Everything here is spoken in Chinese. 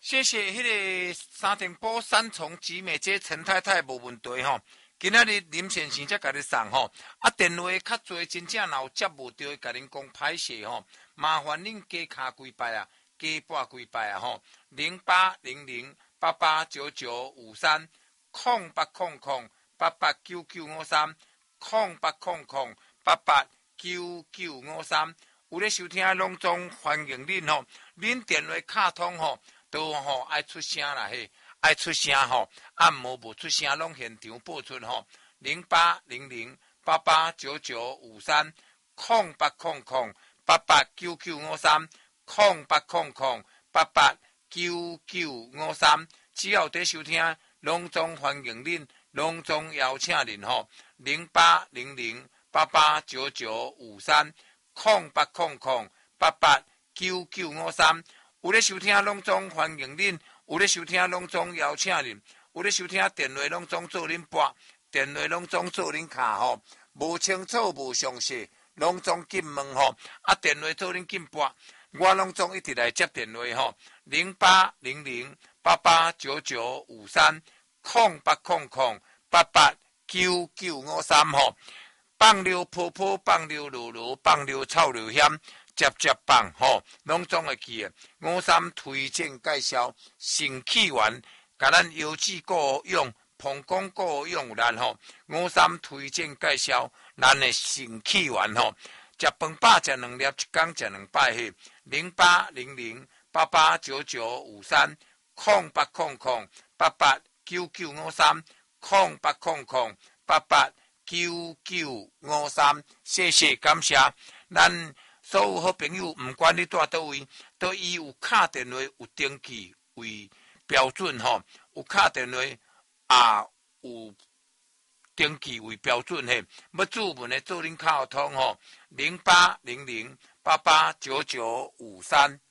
谢谢迄个三重埔三重集美街陈太太无问题吼。今仔日林先生才甲你送吼，电话较侪真正若有接无到，甲恁讲歹势吼，麻烦恁加卡几摆啊，加拨几摆啊吼，0800889953 0800889953 有咧收听拢总欢迎恁吼，恁电话卡通吼。都爱出声啦嘿，爱出声吼，无出声拢现场播出吼。0800889953 0800889953 0800889953，只要在收听，拢总欢迎恁，拢总邀请恁吼。0800889953 0800889953。有咧收听拢总欢迎恁，有咧收听拢总邀请恁，有咧收听电话拢总做恁拨，电话拢总做恁卡吼，无清楚无详细，拢总紧问吼，电话做恁紧拨，我拢总一直来接电话吼，0800889953 0800889953吼，放流婆婆，放流罗罗，放流臭流险。接棒吼，拢总会记诶。53推荐介绍肾气丸，甲咱腰子膏用，膀胱膏用咱吼。53推荐介绍咱诶肾气丸吼，食饭饱食2粒，一天食2摆嘿。0800889953 0800889953 0800889953，谢谢感谢咱。所有好朋友，不管你住倒位，都以有卡电话有登记为标准吼，有卡电话有登记为标准嘿。要注文的做恁卡通吼，0800889953。